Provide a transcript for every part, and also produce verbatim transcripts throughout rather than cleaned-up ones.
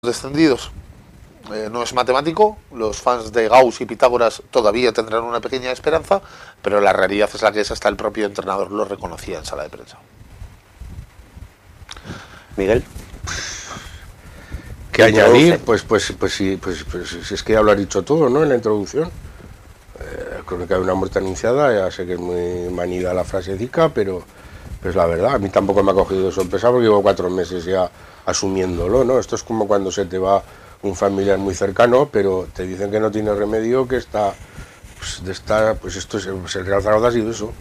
descendidos. Eh, no es matemático, los fans de Gauss y Pitágoras todavía tendrán una pequeña esperanza, pero la realidad es la que es, hasta el propio entrenador lo reconocía en sala de prensa. Miguel. ¿Qué añadir? Pues, pues, pues, sí, pues, pues, si es que ya lo has dicho todo, ¿no? En la introducción. Eh, creo que hay una muerte anunciada, ya sé que es muy manida la frasecica, pero pues la verdad, a mí tampoco me ha cogido de sorpresa porque llevo cuatro meses ya asumiéndolo, ¿no? Esto es como cuando se te va un familiar muy cercano, pero te dicen que no tiene remedio, que está, pues, de estar, pues esto es, el Real Zaragoza ha sido eso.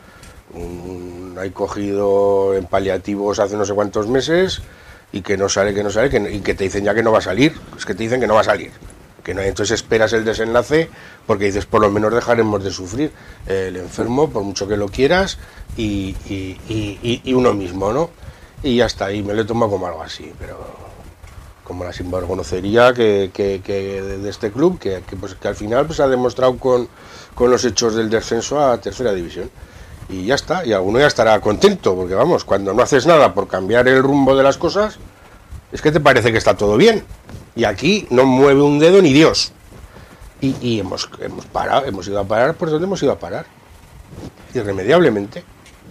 Un, hay cogido en paliativos hace no sé cuántos meses y que no sale, que no sale, que, y que te dicen ya que no va a salir, es que te dicen que no va a salir. Que no, entonces esperas el desenlace porque dices, por lo menos dejaremos de sufrir eh, el enfermo, por mucho que lo quieras, y, y, y, y uno mismo, ¿no? Y ya está, y me lo he tomado como algo así, pero como la sinvergüencería que, que, que de este club, que, que, pues, que al final pues, ha demostrado con, con los hechos del descenso a tercera división. Y ya está, y alguno ya estará contento, porque vamos, cuando no haces nada por cambiar el rumbo de las cosas, es que te parece que está todo bien. Y aquí no mueve un dedo ni Dios. Y, y hemos, hemos parado, hemos ido a parar por donde hemos ido a parar. Irremediablemente.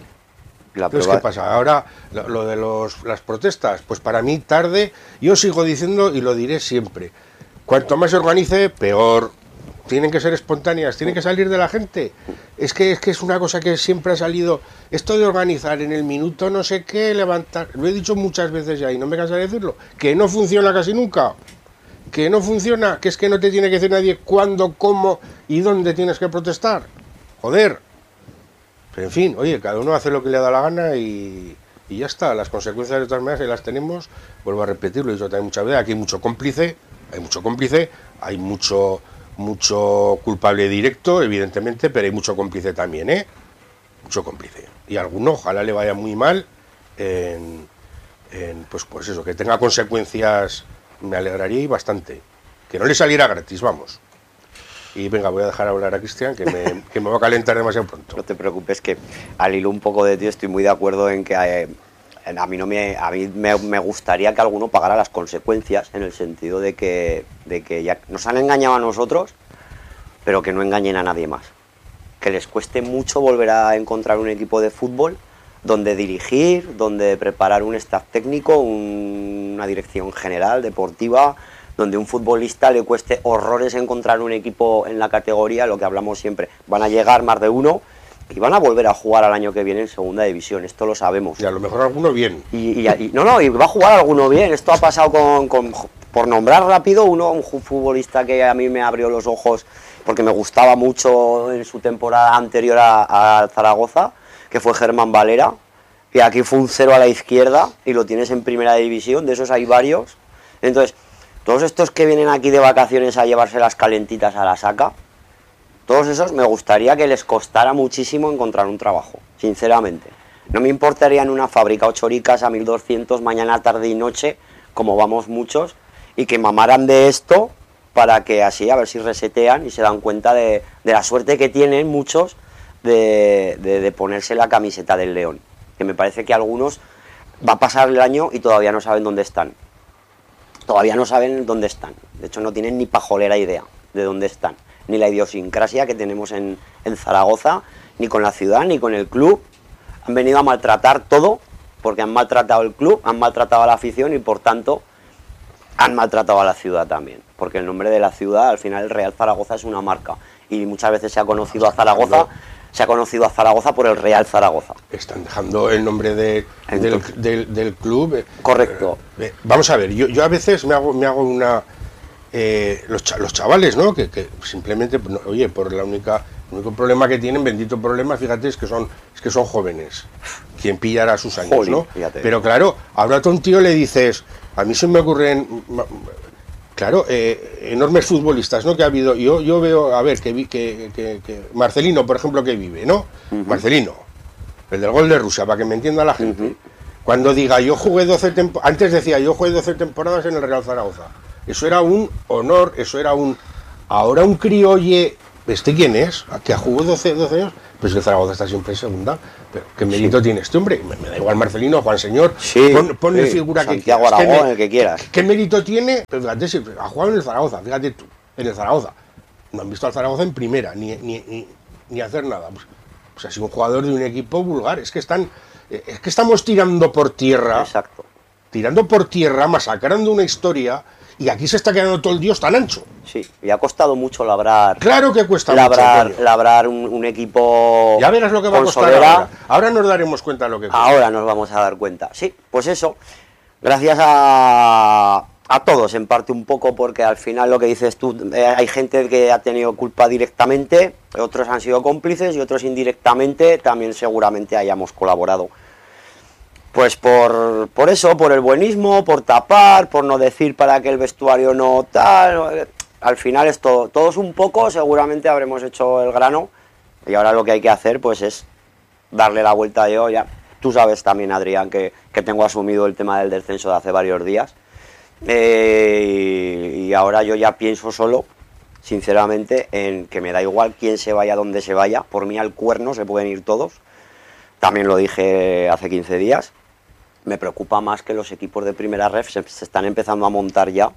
La Entonces, ¿qué pasa? Ahora, lo, lo de los, las protestas, pues para mí tarde, yo sigo diciendo y lo diré siempre. Cuanto más se organice, peor. Tienen que ser espontáneas, tienen que salir de la gente. Es que, es que es una cosa que siempre ha salido. Esto de organizar en el minuto no sé qué, levantar. Lo he dicho muchas veces ya y no me cansaré de decirlo. Que no funciona casi nunca. Que no funciona, que es que no te tiene que decir nadie cuándo, cómo y dónde tienes que protestar. Joder. Pero en fin, oye, cada uno hace lo que le da la gana y, y ya está. Las consecuencias de todas maneras ahí las tenemos. Vuelvo a repetirlo, he dicho también muchas veces. Aquí hay mucho cómplice, hay mucho cómplice, hay mucho. Mucho culpable directo, evidentemente, pero hay mucho cómplice también, ¿eh? Mucho cómplice. Y a alguno, ojalá le vaya muy mal, en, en, pues, pues eso, que tenga consecuencias, me alegraría y bastante. Que no le saliera gratis, vamos. Y venga, voy a dejar hablar a Cristian, que me, que me va a calentar demasiado pronto. No te preocupes, que al hilo un poco de ti estoy muy de acuerdo en que eh, a mí, no me, a mí me, me gustaría que alguno pagara las consecuencias, en el sentido de que, de que ya nos han engañado a nosotros, pero que no engañen a nadie más. Que les cueste mucho volver a encontrar un equipo de fútbol donde dirigir, donde preparar un staff técnico, un, una dirección general, deportiva, donde un futbolista le cueste horrores encontrar un equipo en la categoría, lo que hablamos siempre. Van a llegar más de uno y van a volver a jugar al año que viene en segunda división, esto lo sabemos. Y a lo mejor alguno bien. Y, y, y no, no, y va a jugar alguno bien. Esto ha pasado con, con por nombrar rápido, uno, un futbolista que a mí me abrió los ojos porque me gustaba mucho en su temporada anterior a, a Zaragoza, que fue Germán Valera, que aquí fue un cero a la izquierda y lo tienes en primera división, de esos hay varios. Entonces, todos estos que vienen aquí de vacaciones a llevarse las calentitas a la saca, todos esos me gustaría que les costara muchísimo encontrar un trabajo, sinceramente. No me importaría en una fábrica ocho horicas a mil doscientos mañana, tarde y noche, como vamos muchos, y que mamaran de esto para que así a ver si resetean y se dan cuenta de, de la suerte que tienen muchos de, de, de ponerse la camiseta del León. Que me parece que algunos va a pasar el año y todavía no saben dónde están. Todavía no saben dónde están. De hecho no tienen ni pajolera idea de dónde están. Ni la idiosincrasia que tenemos en, en Zaragoza, ni con la ciudad, ni con el club. Han venido a maltratar todo, porque han maltratado el club, han maltratado a la afición y por tanto han maltratado a la ciudad también. Porque el nombre de la ciudad, al final el Real Zaragoza es una marca. Y muchas veces se ha conocido a Zaragoza, se ha conocido a Zaragoza por el Real Zaragoza. Están dejando el nombre de, del, del, del club. Correcto. Eh, eh, vamos a ver, yo, yo a veces me hago, me hago una... Eh, los, ch los chavales, ¿no? Que, que simplemente, no, oye, por la única, el único problema que tienen, bendito problema, fíjate, es que son, es que son jóvenes. Quien pillará sus años, Jolín, ¿no? Fíjate. Pero claro, ahora a un tío le dices, a mí se me ocurren, claro, eh, enormes futbolistas, ¿no? Que ha habido, yo, yo veo, a ver, que, que, que, que Marcelino, por ejemplo, que vive, ¿no? Uh-huh. Marcelino, el del gol de Rusia, para que me entienda la gente. Uh-huh. Cuando diga, yo jugué doce temporadas, antes decía, yo jugué doce temporadas en el Real Zaragoza. Eso era un honor, eso era un... Ahora un crío, oye, ¿este quién es? Que jugó doce, doce años, Pues el Zaragoza está siempre en segunda. Pero ¿qué mérito sí. tiene este hombre? Me, me da igual Marcelino, Juan Señor, sí, pon, ponle sí. figura Santiago que quieras. Aragón, ¿Qué, el que quieras. ¿Qué, qué mérito tiene? Pero fíjate, si ha jugado en el Zaragoza, fíjate tú, en el Zaragoza. No han visto al Zaragoza en primera, ni, ni, ni, ni hacer nada. Pues, pues ha sido un jugador de un equipo vulgar. Es que están, es que estamos tirando por tierra. Exacto. Tirando por tierra, masacrando una historia, y aquí se está quedando todo el Dios tan ancho. Sí, y ha costado mucho labrar. Claro que cuesta labrar, mucho. Labrar un, un equipo. Ya verás lo que va a costar ahora. Ahora nos daremos cuenta de lo que cuesta. Ahora nos vamos a dar cuenta. Sí, pues eso. Gracias a, a todos, en parte un poco, porque al final lo que dices tú, eh, hay gente que ha tenido culpa directamente, otros han sido cómplices y otros indirectamente también seguramente hayamos colaborado. Pues por, por eso, por el buenismo, por tapar, por no decir para que el vestuario no tal. Al final es todo, todos un poco, seguramente habremos hecho el grano y ahora lo que hay que hacer pues es darle la vuelta yo ya. Tú sabes también, Adrián, que, que tengo asumido el tema del descenso de hace varios días eh, y ahora yo ya pienso solo, sinceramente, en que me da igual quién se vaya, dónde se vaya, por mí al cuerno se pueden ir todos. También lo dije hace quince días. Me preocupa más que los equipos de primera ref se, se están empezando a montar ya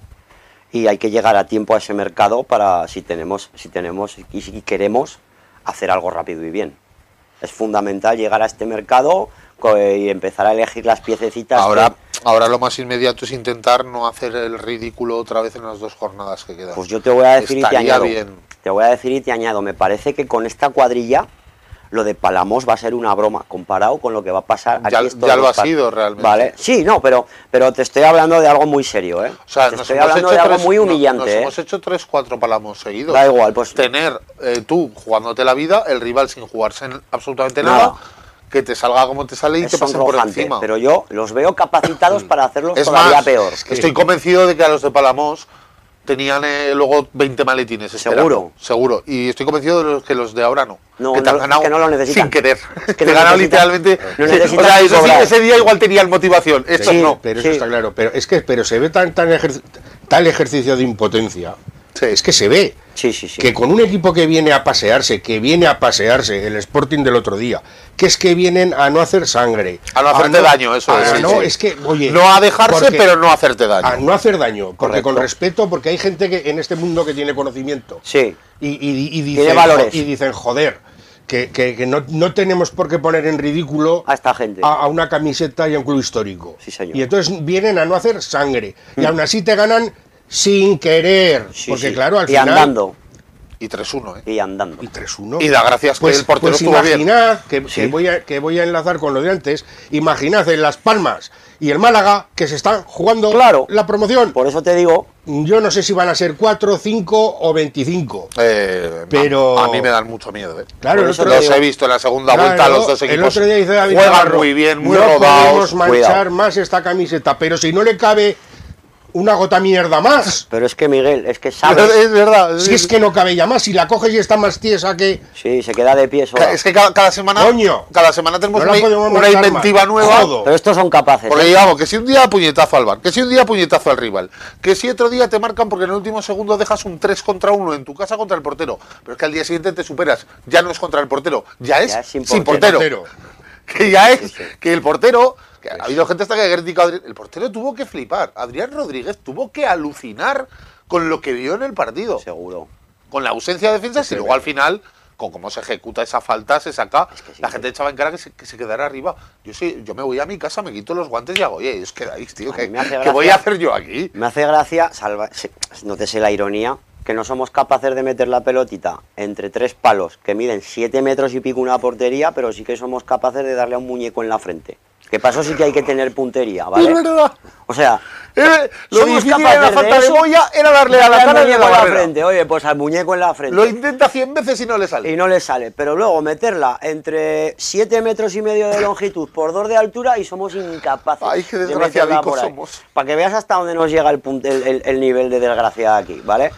y hay que llegar a tiempo a ese mercado para si tenemos, si tenemos y si queremos hacer algo rápido y bien. Es fundamental llegar a este mercado y empezar a elegir las piececitas. Ahora, que... ahora lo más inmediato es intentar no hacer el ridículo otra vez en las dos jornadas que quedan. Pues yo te voy a decir Estaría y te añado. Bien. Te voy a decir y te añado. Me parece que con esta cuadrilla lo de Palamos va a ser una broma comparado con lo que va a pasar aquí. Ya, estos ya lo ha par... sido realmente. Vale, sí, no, pero, pero te estoy hablando de algo muy serio, ¿eh? O sea, te nos estoy hemos hablando hecho de algo tres, muy humillante, nos, nos ¿eh? hemos hecho tres, cuatro Palamos seguidos. Da igual, pues tener eh, tú jugándote la vida, el rival sin jugarse en absolutamente nada, nada, que te salga como te sale y es te pasen por encima. Pero yo los veo capacitados para hacerlos es todavía más, peor. Estoy convencido de que a los de Palamos tenían eh, luego veinte maletines. Esperando, seguro. Seguro. Y estoy convencido de los que los de ahora no. No, que te no, han ganado que no lo necesitan. sin querer. Es te que no ganaron necesitan, literalmente. no Sí, necesitan o sea, eso sí, cobrar. ese día igual tenían motivación. Estos Sí, no. Pero sí. eso está claro. Pero es que pero se ve tan, tan ejer tal ejercicio de impotencia. Sí. Es que se ve. Sí, sí, sí. Que con un equipo que viene a pasearse, que viene a pasearse, el Sporting del otro día, que es que vienen a no hacer sangre. A no hacerte no, daño, eso a es. Sí, no, sí. es que, oye. No a dejarse, porque, pero no a hacerte daño. A no hacer daño. Porque Correcto. con respeto, porque hay gente que en este mundo que tiene conocimiento. Sí. Y, y, y, dicen, Tiene valores. y dicen, joder, que, que, que no, no tenemos por qué poner en ridículo A esta gente. a, a una camiseta y a un club histórico. Sí, señor. Y entonces vienen a no hacer sangre. Y aún así te ganan sin querer. Sí, porque sí. claro, al y final... andando. Y tres uno, ¿eh? Y andando. Y tres uno. Y da gracias pues, que el portero pues estuvo bien. imaginad, que, Sí. que, voy a, que voy a enlazar con lo de antes, imaginad en Las Palmas y el Málaga que se están jugando Claro. la promoción. Por eso te digo, Yo no sé si van a ser cuatro, cinco o veinticinco. Eh, Pero- a, a mí me dan mucho miedo, ¿eh? Claro, Por el eso otro Los día- he visto en la segunda Claro, vuelta, los dos equipos el otro día dice David juegan Navarro, muy bien, muy no rodados. podemos manchar Cuidado. más esta camiseta, pero si no le cabe una gota mierda más. pero es que Miguel, es que sabes. Es verdad. Si es que no cabe ya más, si la coges y está más tiesa que... Sí, se queda de pie sola. Es que cada, cada semana Coño. cada semana tenemos No la una, podemos una marcar inventiva más. nueva. Jodo. Pero estos son capaces. Porque ¿eh? digamos que si un día puñetazo al bar, que si un día puñetazo al rival, que si otro día te marcan porque en el último segundo dejas un tres contra uno en tu casa contra el portero, pero es que al día siguiente te superas, ya no es contra el portero, ya es, Ya es sin sin portero. portero. Que ya es Sí, sí. que el portero, que ha habido gente hasta que ha criticado a Adrián, el portero tuvo que flipar, Adrián Rodríguez tuvo que alucinar con lo que vio en el partido, Seguro. con la ausencia de defensas y luego al final, con cómo se ejecuta esa falta, se saca, que sí, la sí. gente echaba en cara que se, que se quedara arriba. Yo sí, yo me voy a mi casa, me quito los guantes y hago, oye, os quedáis, tío, A ¿qué, mí me hace ¿qué gracia- voy a hacer yo aquí? Me hace gracia, salva, se- nótese la ironía, que no somos capaces de meter la pelotita entre tres palos que miden siete metros y pico una portería, pero sí que somos capaces de darle a un muñeco en la frente. Que paso sí que hay que tener puntería, ¿vale? Es verdad. O sea, Eh, lo somos difícil capaces en la de falta de, eso, boya era darle a la darle al cara de muñeco la en la barrera. frente. Oye, pues al muñeco en la frente. Lo intenta cien veces y no le sale. Y no le sale, pero luego meterla entre siete metros y medio de longitud por dos de altura y somos incapaces. Ay, qué de desgraciadicos meterla por ahí. somos. Para que veas hasta dónde nos llega el, punt- el, el- el nivel de desgracia aquí, ¿vale?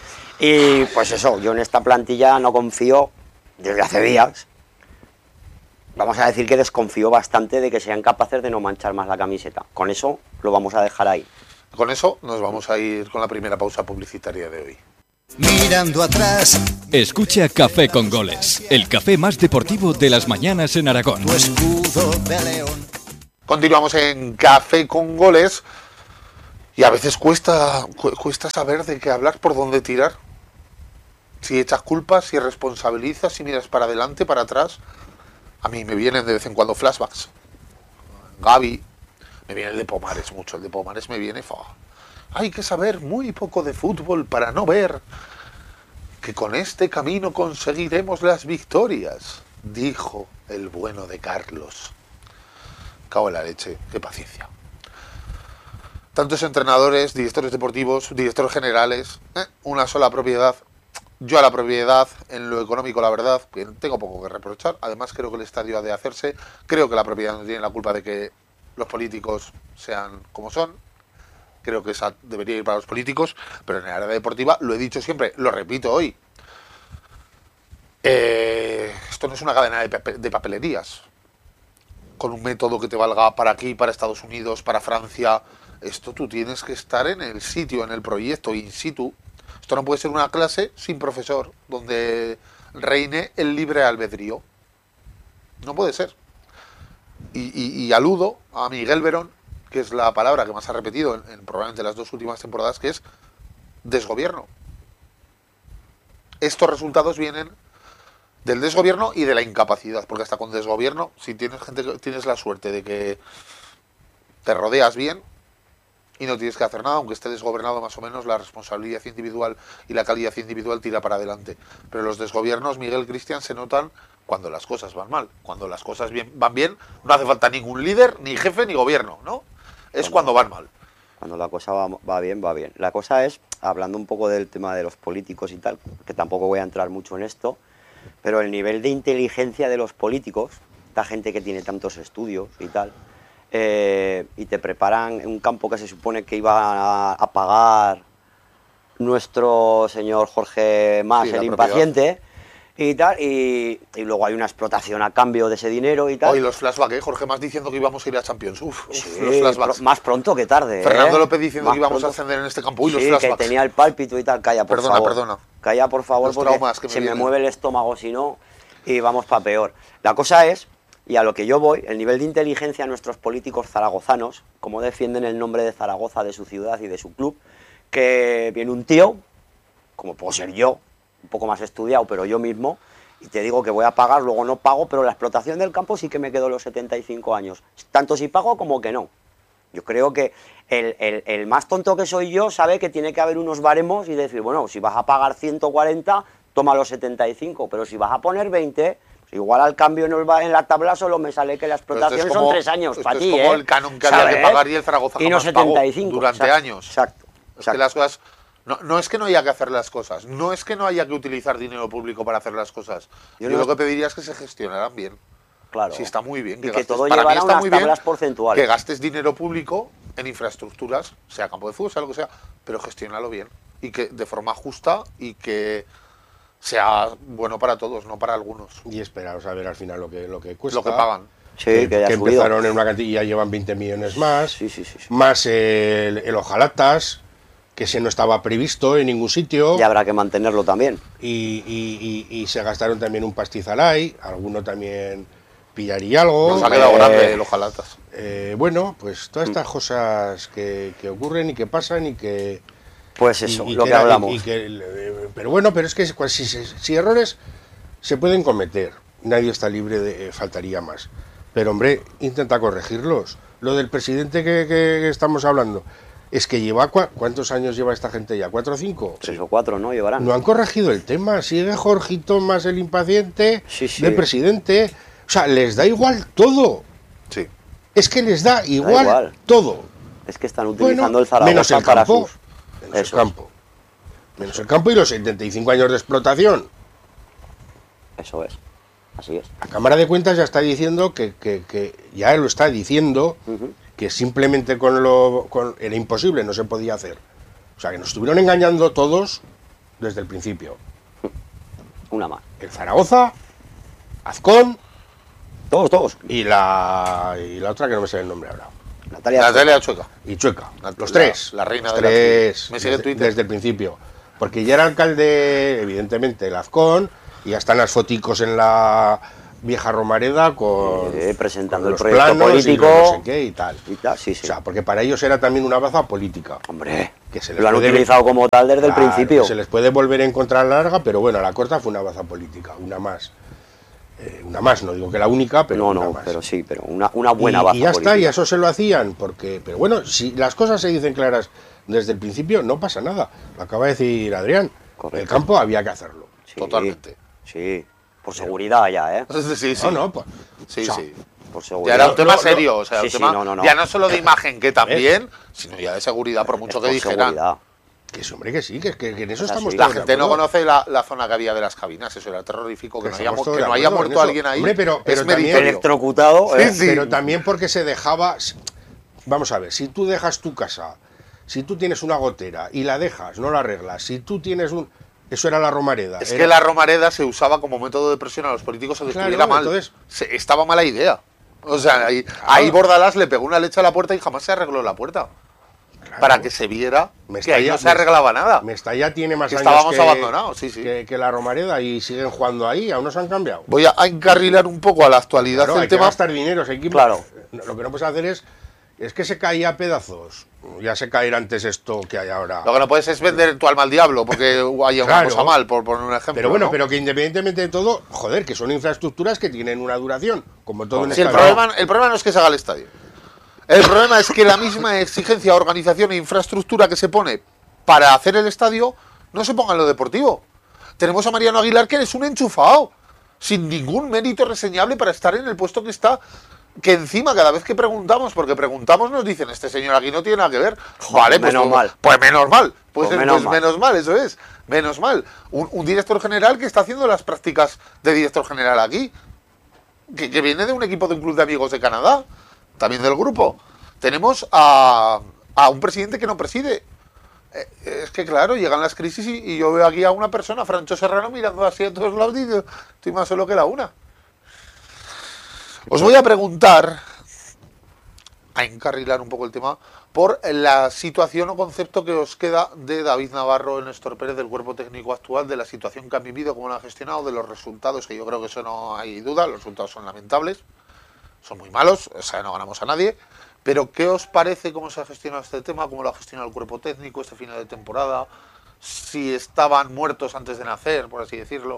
Y pues eso, yo en esta plantilla no confío desde hace días. Vamos a decir que desconfío bastante de que sean capaces de no manchar más la camiseta. Con eso lo vamos a dejar ahí. Con eso nos vamos a ir con la primera pausa publicitaria de hoy. Mirando atrás, Escucha Café con Goles, el café más deportivo de las mañanas en Aragón. tu escudo de león. Continuamos en Café con Goles y a veces cuesta, cu- cuesta saber de qué hablar, por dónde tirar. Si echas culpas, si responsabilizas, si miras para adelante, para atrás. A mí me vienen de vez en cuando flashbacks. Gaby, me viene el de Pomares mucho, el de Pomares me viene... fa. Hay que saber muy poco de fútbol para no ver que con este camino conseguiremos las victorias, dijo el bueno de Carlos. Cago en la leche, qué paciencia. Tantos entrenadores, directores deportivos, directores generales, ¿eh? Una sola propiedad. Yo a la propiedad, en lo económico, la verdad, que tengo poco que reprochar. Además, creo que el estadio ha de hacerse. Creo que la propiedad no tiene la culpa de que los políticos sean como son. Creo que esa debería ir para los políticos, pero en el área deportiva, lo he dicho siempre, lo repito hoy. Eh, esto no es una cadena de, pape- de papelerías. Con un método que te valga para aquí, para Estados Unidos, para Francia. Esto tú tienes que estar en el sitio, en el proyecto, in situ. Esto no puede ser una clase sin profesor, donde reine el libre albedrío. No puede ser. Y, y, y aludo a Miguel Verón, que es la palabra que más ha repetido en, en probablemente las dos últimas temporadas, que es desgobierno. Estos resultados vienen del desgobierno y de la incapacidad, porque hasta con desgobierno, si tienes gente que tienes la suerte de que te rodeas bien y no tienes que hacer nada, aunque esté desgobernado más o menos, la responsabilidad individual y la calidad individual tira para adelante. Pero los desgobiernos, Miguel Cristian, se notan cuando las cosas van mal. Cuando las cosas bien, van bien, no hace falta ningún líder, ni jefe, ni gobierno, ¿no? Es cuando, cuando van mal. Cuando la cosa va, va bien, va bien. La cosa es, hablando un poco del tema de los políticos y tal, que tampoco voy a entrar mucho en esto, pero el nivel de inteligencia de los políticos, esta gente que tiene tantos estudios y tal, eh, y te preparan en un campo que se supone que iba a, a pagar nuestro señor Jorge Mas, Sí, el la impaciente, y tal, y, y luego hay una explotación a cambio de ese dinero y tal. Hoy los flashbacks, ¿eh? Jorge Más diciendo que íbamos a ir a Champions. Uf, uf, Sí, los flashbacks. pro- más pronto que tarde. Fernando ¿eh? López diciendo Más que íbamos pronto. a ascender en este campo. Uy, los Sí, flashbacks. que tenía el pálpito y tal. Calla, por Perdona, favor. perdona. Calla, por favor, Los porque traumas que me se me vienen. mueve el estómago si no, y vamos para peor. La cosa es, y a lo que yo voy, el nivel de inteligencia de nuestros políticos zaragozanos, como defienden el nombre de Zaragoza, de su ciudad y de su club, que viene un tío, como puedo ser yo, un poco más estudiado, pero yo mismo, y te digo que voy a pagar, luego no pago, pero la explotación del campo sí que me quedo los setenta y cinco años. Tanto si pago como que no. Yo creo que el, el, el más tonto que soy yo sabe que tiene que haber unos baremos y decir, bueno, si vas a pagar ciento cuarenta, toma los setenta y cinco, pero si vas a poner veinte, pues igual al cambio en, el, en la tabla solo me sale que la explotación como- son tres años esto para es ti, como ¿eh? el canon que ¿Sabes? había que pagar y el Zaragoza Y no jamás pagó setenta y cinco. durante exacto, años. Exacto. Es exacto. que las cosas... No, no es que no haya que hacer las cosas, no es que no haya que utilizar dinero público para hacer las cosas. Yo Yo, no- lo que pediría es que se gestionaran bien. Claro. Sí, está muy bien. Y que gastes- todo para mí llevará está unas muy bien tablas porcentuales. que gastes dinero público en infraestructuras, sea campo de fútbol, sea lo que sea, pero gestiónalo bien. Y que de forma justa y que sea bueno para todos, no para algunos. Y esperaos a ver al final lo que, lo que cuesta. Lo que pagan. Sí, que, que ya que ha subido. empezaron en una cantidad y ya llevan veinte millones más. Sí, sí, sí, sí. Más el, el hojalatas, que ese no estaba previsto en ningún sitio. Y habrá que mantenerlo también. Y, y- y- y se gastaron también un pastizal ahí. Alguno también pillaría algo. Nos ha quedado Eh, grande el hojalatas. eh, bueno, pues todas estas cosas que, que ocurren y que pasan y que... Pues eso, y- y lo que era- hablamos. y que- eh, pero bueno, pero es que si, si- si errores se pueden cometer, nadie está libre de... eh, faltaría más. Pero hombre, intenta corregirlos. Lo del presidente que, que estamos hablando, es que lleva... cua- ¿Cuántos años lleva esta gente ya? ¿Cuatro o cinco? Tres o cuatro, ¿no? Llevarán. No han corregido el tema. Sigue Jorgito más el impaciente Sí, sí. del presidente. O sea, les da igual todo. Sí. Es que les da igual, igual. todo. Es que están utilizando Bueno, el Zaragoza menos el para campo. sus... Menos Eso el es. campo. Menos el campo y los setenta y cinco años de explotación. Eso es. Así es. La Cámara de Cuentas ya está diciendo que, que- que ya lo está diciendo Ujú. que simplemente con lo con, era imposible, no se podía hacer. O sea, que nos estuvieron engañando todos desde el principio. Una más. El Zaragoza, Azcón Todos, todos. y la y la otra que no me sale el nombre ahora. Natalia. Natalia Chueca. Y Chueca. La- los la- tres. la reina los de la tres. tri. Me sigue en desde, Twitter. desde el principio. porque ya era alcalde, evidentemente, el Azcón, y ya están las foticos en la vieja Romareda con, eh, presentando con el los proyecto planos político y no sé qué y tal. y tal, sí, sí. O sea, porque para ellos era también una baza política. Hombre, Que se les lo han puede- utilizado como tal desde Claro, el principio. que se les puede volver a encontrar larga, pero bueno, a la corta fue una baza política, una más. Eh, una más, no digo que la única, pero no, una no, más. pero sí, pero una, una buena y, baza y ya está, política. y a eso se lo hacían, porque, pero bueno, si las cosas se dicen claras desde el principio, no pasa nada. Lo acaba de decir Adrián. Correcto. El campo había que hacerlo. Sí, Totalmente. Sí, por seguridad ya, ¿eh? Sí, sí. No, no, pues. Sí, o sea, sí. Por Ya seguridad. era un tema no, no. serio, o sea, Sí, un sí, tema no, no, no. ya no solo de imagen, que también, sino ya de seguridad, por mucho que Por dijeran. seguridad. Que sí, hombre, que sí, que, que, que en eso O sea, estamos sí. La todos de gente no acuerdo. conoce la, la zona que había de las cabinas, eso era terrorífico, que, Que no haya, estamos mu- todos que de no haya acuerdo en muerto eso. alguien ahí. Hombre, pero- pero es también- meritorio. Electrocutado, ¿eh? Sí, sí. Pero también porque se dejaba. Vamos a ver, si tú dejas tu casa, si tú tienes una gotera y la dejas, no la arreglas, si tú tienes un. Eso era la Romareda. Es era- que la Romareda se usaba como método de presión a los políticos a que Claro, estuviera mal. entonces- Se- estaba mala idea. O sea, ahí, ahí Bordalás le pegó una leche a la puerta y jamás se arregló la puerta. Claro. Para que se viera Me que ahí está no ya- se arreglaba nada. Mestalla tiene más Que años estábamos que, abandonados, sí, sí. Que, que la Romareda y siguen jugando ahí, aún no se han cambiado. Voy a, a encarrilar un poco a la actualidad Claro, hay el que tema. gastar dinero ese equipo. Claro. Lo que no puedes hacer es, es que se caía a pedazos. Ya se caerá antes esto que hay ahora. Lo que no puedes es vender tu alma al diablo porque haya una Claro. cosa mal, por poner un ejemplo. Pero bueno, ¿no? pero que independientemente de todo, joder, que son infraestructuras que tienen una duración, como todo en Si el esta problema, el problema no es que se haga el estadio. El problema es que la misma exigencia, organización e infraestructura que se pone para hacer el estadio no se ponga en lo deportivo. Tenemos a Mariano Aguilar, que es un enchufado, sin ningún mérito reseñable para estar en el puesto que está. Que encima, cada vez que preguntamos, porque preguntamos, nos dicen, este señor aquí no tiene nada que ver. Vale, pues menos pues, mal. Pues menos mal. Pues, Pues eh, menos pues mal. menos mal, eso es. Menos mal. Un, un director general que está haciendo las prácticas de director general aquí. Que, que viene de un equipo de un club de amigos de Canadá, también del grupo. Tenemos a, a un presidente que no preside. Eh, Es que claro, llegan las crisis y, y yo veo aquí a una persona, Francho Serrano, mirando así a todos lados y digo, estoy más solo que la una. Os voy a preguntar, a encarrilar un poco el tema, por la situación o concepto que os queda de David Navarro y Néstor Pérez, del cuerpo técnico actual, de la situación que han vivido, cómo lo han gestionado, de los resultados, que yo creo que eso no hay duda, los resultados son lamentables, son muy malos, o sea, no ganamos a nadie, pero ¿qué os parece cómo se ha gestionado este tema, cómo lo ha gestionado el cuerpo técnico este final de temporada, si estaban muertos antes de nacer, por así decirlo?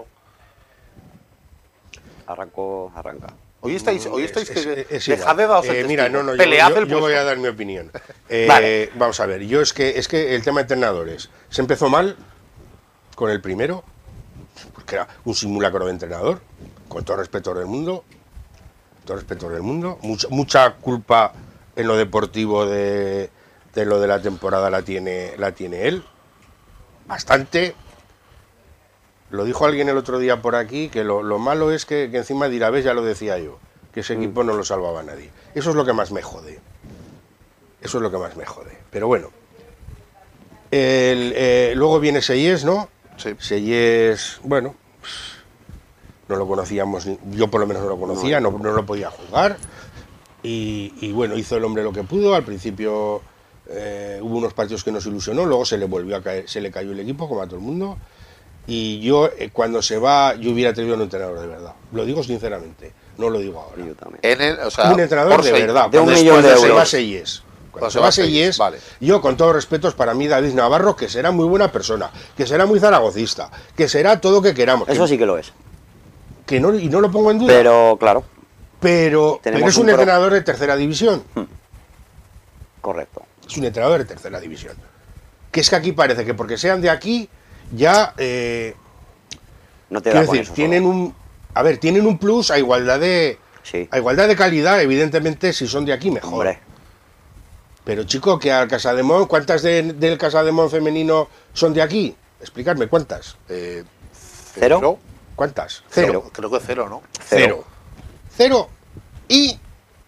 Arrancó, arranca. Hoy estáis, hoy estáis Es- que es- es dejad igual. de daros el Eh, mira, testigo. no, no, yo, Pelead yo- el yo puesto. voy a dar mi opinión. Eh, Vale. Vamos a ver, yo es que es que el tema de entrenadores se empezó mal con el primero, porque era un simulacro de entrenador, con todo respeto del mundo, todo respeto del mundo, mucha, mucha culpa en lo deportivo de, de lo de la temporada la tiene, la tiene él, bastante. Lo dijo alguien el otro día por aquí, que lo, lo malo es que, que encima dirá, ves, ya lo decía yo, que ese equipo no lo salvaba a nadie. Eso es lo que más me jode. Eso es lo que más me jode. Pero bueno. El, eh, luego viene Seyes, ¿no? Sí. Seyes, bueno, pues, no lo conocíamos, ni- yo por lo menos no lo conocía, no, no lo podía jugar. Y, y bueno, hizo el hombre lo que pudo. Al principio eh, hubo unos partidos que nos ilusionó, luego se le volvió a caer, se le cayó el equipo, como a todo el mundo. Y yo, eh, cuando se va, yo hubiera traído a un entrenador de verdad. Lo digo sinceramente, no lo digo ahora. Yo también. En el, o sea, Un entrenador por de seis- verdad. de un Cuando- millón cuando de se euros. va Seyes. Cuando Cuando se va Seyes, vale. yo con todos respetos para mí David Navarro, que será muy buena persona, que será muy zaragocista, que será todo lo que queramos. Eso que, sí que lo es. que no, y no lo pongo en duda. Pero, claro, pero, Tenemos pero es un un pro- entrenador de tercera división. correcto. Es un entrenador de tercera división. Que es que aquí parece que porque sean de aquí, ya... eh, No te quiero da con decir, eso tienen solo. un... A ver, tienen un plus a igualdad de... Sí. A igualdad de calidad, evidentemente, si son de aquí, mejor. Hombre, Pero chico, que al Casademont, ¿cuántas de- del Casademont femenino son de aquí? Explicarme, ¿cuántas? Eh, ¿Cero? ¿Cuántas? Cero. Cero. Creo que cero, ¿no? Cero. Cero. Y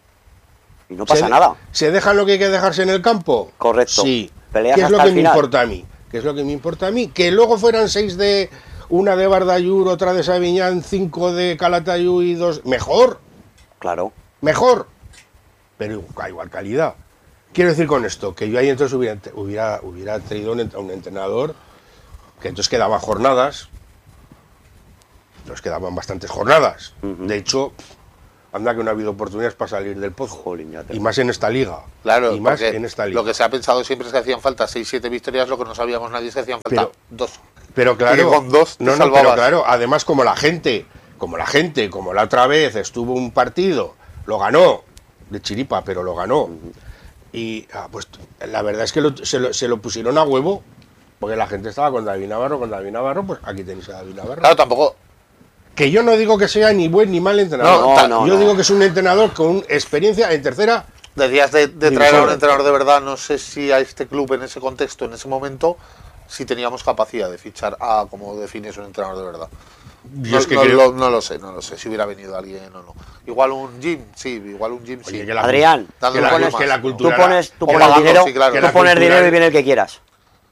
y no pasa se, nada. ¿Se dejan lo que hay que dejarse en el campo? Correcto. Sí. Peleas ¿Qué es lo hasta que el me final. importa a mí? ¿Qué es lo que me importa a mí? Que luego fueran seis de... Una de Bardayur, otra de Sabiñán, cinco de Calatayud y dos... Mejor. Claro. Mejor. Pero a igual calidad. Quiero decir con esto, que yo ahí entonces hubiera, hubiera, hubiera traído un, ent- un entrenador que entonces quedaban jornadas, nos quedaban bastantes jornadas. Ujú. De hecho, anda que no ha habido oportunidades para salir del pozo. Jolín, ya te- Y más en esta liga. Claro, y más porque en esta liga. lo que se ha pensado siempre es que hacían falta seis siete victorias, lo que no sabíamos nadie es que hacían falta Pero- dos. Pero claro, Y con dos te no, no, pero salvabas. claro, además como la gente, como la gente, como la otra vez estuvo un partido, lo ganó, de chiripa, pero lo ganó. Y ah, pues la verdad es que lo- se, lo, se lo pusieron a huevo, porque la gente estaba con David Navarro, con David Navarro, pues aquí tenéis a David Navarro. Claro, tampoco. Que yo no digo que sea ni buen ni mal entrenador. No, Ta- no, yo no. digo que es un entrenador con experiencia en tercera. Decías de, de traer a División. un entrenador de verdad, no sé si a este club en ese contexto, en ese momento, si teníamos capacidad de fichar a como defines un entrenador de verdad. Yo No, es que no creo- lo, no lo sé, no lo sé, si hubiera venido alguien o no. Igual un gym, sí, igual un gym, Oye, sí. que la- Adrián, Dando que la, pones- es que la tú cultura. pones, tú O pones pagando, dinero, sí, claro. que tú la pones cultura- dinero y viene el que quieras.